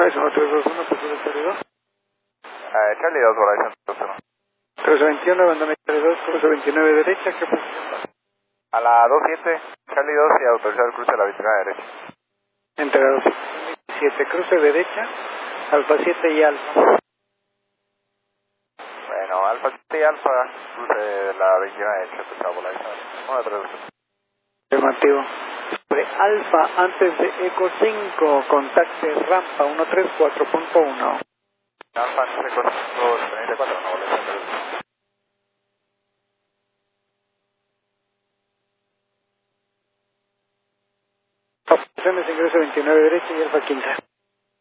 es 1321, pues el Charlie 2. Charlie 2, Horizon 21. 1321, abandona Charlie 2, cruce 29 derecha, ¿qué posición? A la 27, Charlie 2 y autorizar el cruce a la 29 derecha. Entre la 7, cruce derecha, Alfa 7 y Alfa. Bueno, Alfa 7 y Alfa, cruce de la 29 derecha, autorizado por la 1 3 2. Afirmativo. Sobre Alfa antes de Eco 5, contacte rampa 134.1. Alfa antes de Eco 5, 34, no, Opciones ingreso 29 derecha y Alfa quinta.